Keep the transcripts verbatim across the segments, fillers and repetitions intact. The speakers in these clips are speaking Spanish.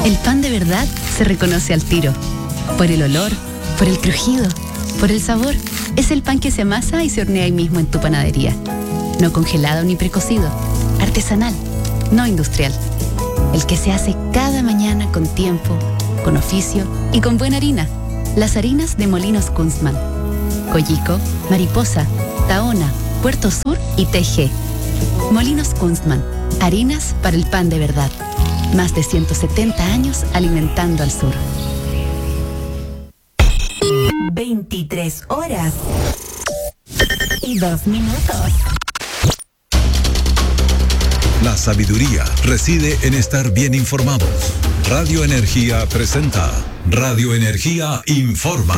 El pan de verdad se reconoce al tiro. Por el olor, por el crujido, por el sabor. Es el pan que se amasa y se hornea ahí mismo en tu panadería. No congelado ni precocido. Artesanal, no industrial. El que se hace cada mañana con tiempo, con oficio y con buena harina. Las harinas de Molinos Kunstmann. Coyico, Mariposa, Tahona, Puerto Sur y T G. Molinos Kunstmann. Harinas para el pan de verdad. Más de ciento setenta años alimentando al sur. veintitrés horas y dos minutos. La sabiduría reside en estar bien informados. Radio Energía presenta Radio Energía Informa.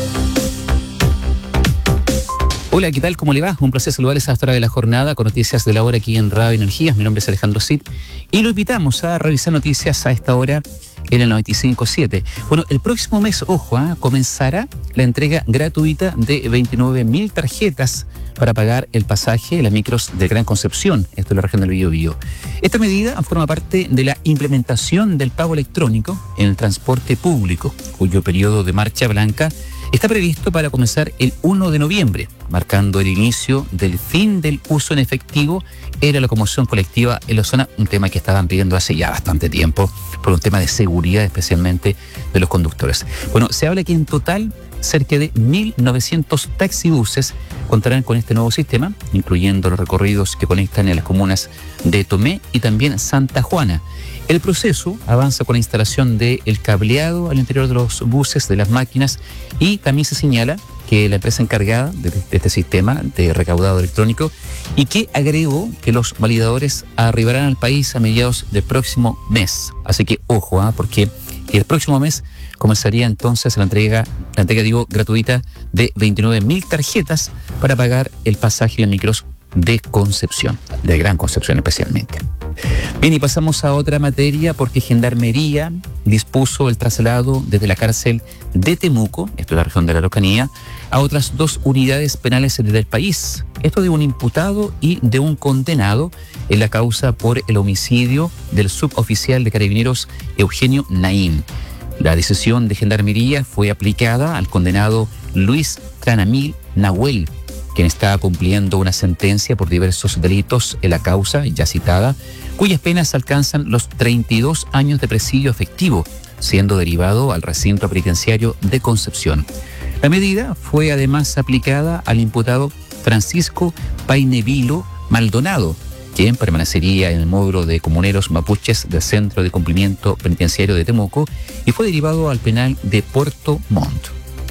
Hola, ¿qué tal? ¿Cómo le va? Un placer saludarles a esta hora de la jornada con noticias de la hora aquí en Radio Energía. Mi nombre es Alejandro Cid y lo invitamos a revisar noticias a esta hora en el noventa y cinco punto siete. Bueno, el próximo mes, ojo, ¿eh? comenzará la entrega gratuita de veintinueve mil tarjetas para pagar el pasaje de las micros de Gran Concepción, esto es la región del Biobío. Esta medida forma parte de la implementación del pago electrónico en el transporte público, cuyo periodo de marcha blanca está previsto para comenzar el primero de noviembre, marcando el inicio del fin del uso en efectivo en la locomoción colectiva en la zona, un tema que estaban pidiendo hace ya bastante tiempo, por un tema de seguridad especialmente de los conductores. Bueno, se habla que en total cerca de mil novecientos taxibuses contarán con este nuevo sistema, incluyendo los recorridos que conectan a las comunas de Tomé y también Santa Juana. El proceso avanza con la instalación del cableado al interior de los buses, de las máquinas, y también se señala que la empresa encargada de, de este sistema de recaudado electrónico y que agregó que los validadores arribarán al país a mediados del próximo mes. Así que ojo, ¿eh? porque el próximo mes comenzaría entonces la entrega, la entrega digo, gratuita de veintinueve mil tarjetas para pagar el pasaje de micros de Concepción, de Gran Concepción especialmente. Bien, y pasamos a otra materia porque Gendarmería dispuso el traslado desde la cárcel de Temuco, esto es la región de la Araucanía, a otras dos unidades penales del país. Esto de un imputado y de un condenado en la causa por el homicidio del suboficial de Carabineros Eugenio Naín. La decisión de Gendarmería fue aplicada al condenado Luis Tranamil Nahuel, quien está cumpliendo una sentencia por diversos delitos en la causa ya citada, cuyas penas alcanzan los treinta y dos años de presidio efectivo, siendo derivado al recinto penitenciario de Concepción. La medida fue además aplicada al imputado Francisco Painevilo Maldonado, quien permanecería en el módulo de comuneros mapuches del Centro de Cumplimiento Penitenciario de Temuco y fue derivado al penal de Puerto Montt.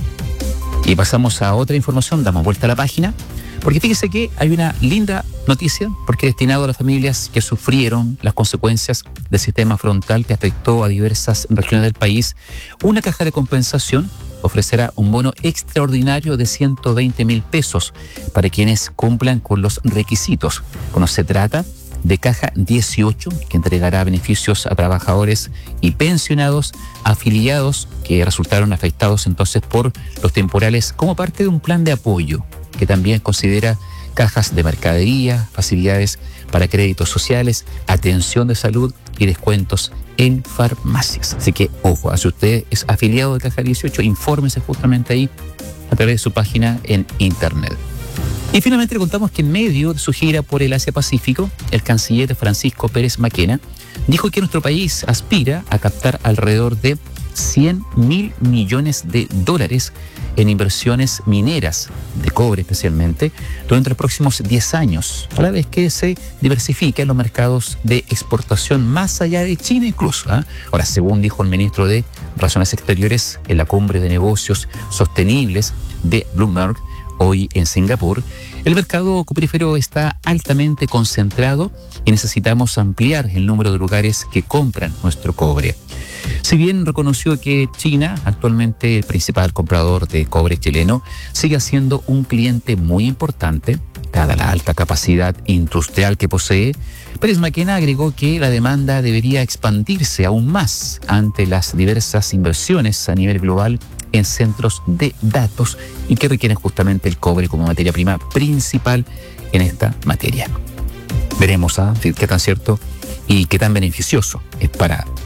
Y pasamos a otra información, damos vuelta a la página, porque fíjese que hay una linda noticia, porque destinado a las familias que sufrieron las consecuencias del sistema frontal que afectó a diversas regiones del país, una caja de compensación ofrecerá un bono extraordinario de ciento veinte mil pesos para quienes cumplan con los requisitos. Bueno, se trata de Caja dieciocho, que entregará beneficios a trabajadores y pensionados afiliados que resultaron afectados entonces por los temporales como parte de un plan de apoyo que también considera cajas de mercadería, facilidades para créditos sociales, atención de salud y descuentos en farmacias. Así que, ojo, si usted es afiliado de Caja dieciocho, infórmese justamente ahí a través de su página en internet. Y finalmente le contamos que en medio de su gira por el Asia-Pacífico, el canciller Francisco Pérez Maquena dijo que nuestro país aspira a captar alrededor de cien mil millones de dólares en inversiones mineras, de cobre especialmente, durante los próximos diez años, a la vez que se diversifica en los mercados de exportación más allá de China incluso. ¿eh? Ahora, según dijo el ministro de Relaciones Exteriores en la Cumbre de Negocios Sostenibles de Bloomberg, hoy en Singapur, el mercado cuprífero está altamente concentrado y necesitamos ampliar el número de lugares que compran nuestro cobre. Si bien reconoció que China, actualmente el principal comprador de cobre chileno, sigue siendo un cliente muy importante, dada la alta capacidad industrial que posee, Pérez Maquena agregó que la demanda debería expandirse aún más ante las diversas inversiones a nivel global en centros de datos y que requieren justamente el cobre como materia prima principal en esta materia. Veremos ¿eh? qué tan cierto y qué tan beneficioso es para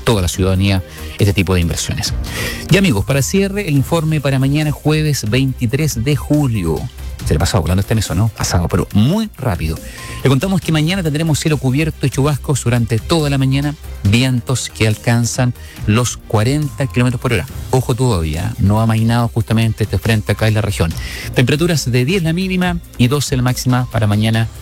toda la ciudadanía este tipo de inversiones. Y amigos, para cierre, el informe para mañana jueves veintitrés de julio. Se le pasó volando este mes, ¿o no? Pasado, pero muy rápido. Le contamos que mañana tendremos cielo cubierto y chubascos durante toda la mañana, vientos que alcanzan los cuarenta kilómetros por hora. Ojo todavía, no ha amainado justamente este frente acá en la región. Temperaturas de diez la mínima y doce la máxima para mañana